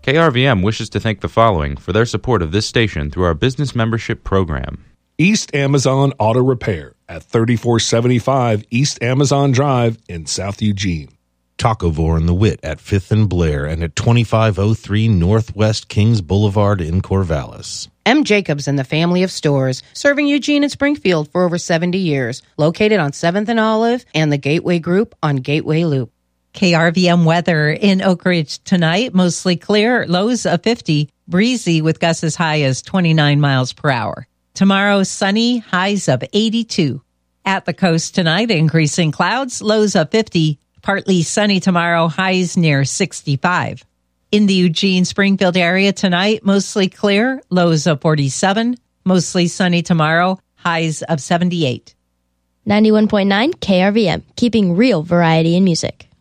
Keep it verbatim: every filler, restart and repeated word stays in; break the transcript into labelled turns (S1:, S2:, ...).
S1: K R V M wishes to thank the following for their support of this station through our business membership program.
S2: East Amazon Auto Repair at thirty-four seventy-five East Amazon Drive in South Eugene.
S3: Tacovore and the Wit at fifth and Blair and at twenty-five oh three Northwest Kings Boulevard in Corvallis.
S4: M. Jacobs and the family of stores, serving Eugene and Springfield for over seventy years, located on seventh and Olive and the Gateway Group on Gateway Loop.
S5: K R V M weather in Oak Ridge tonight, mostly clear, lows of fifty, breezy with gusts as high as twenty-nine miles per hour. Tomorrow, sunny, highs of eighty-two. At the coast tonight, increasing clouds, lows of fifty, partly sunny tomorrow, highs near sixty-five. In the Eugene-Springfield area tonight, mostly clear, lows of forty-seven, mostly sunny tomorrow, highs of seventy-eight.
S6: ninety-one point nine K R V M, keeping real variety in music.